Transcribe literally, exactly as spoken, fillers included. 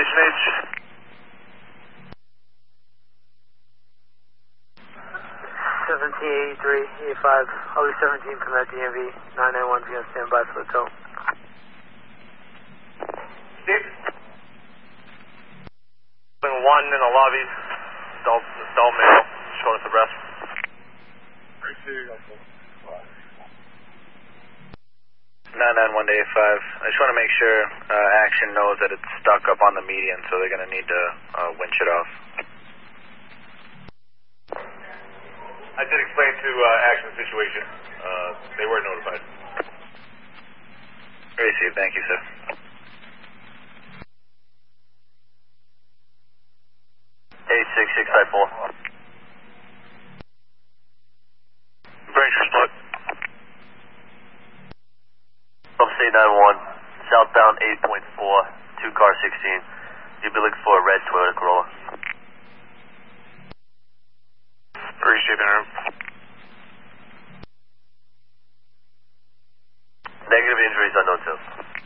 Station H. seventeen eighty-three, eighty-five, Holly seventeen from that D M V, nine nine one, be on standby for the tow. Steve? One in the lobby, adult, adult male, showing us the breast. nine nine one to eight five. I just want to make sure uh, Action knows that it's stuck up on the median, so they're going to need to uh, winch it off. I did explain to uh, Action the situation. Uh, they were notified. Received. Thank you, sir. eight six six five four. Bridge split. Upstate nine one, southbound eight point four, two car sixteen. You'll be looking for a red Toyota Corolla. Receiving room. Negative injuries, unknown too.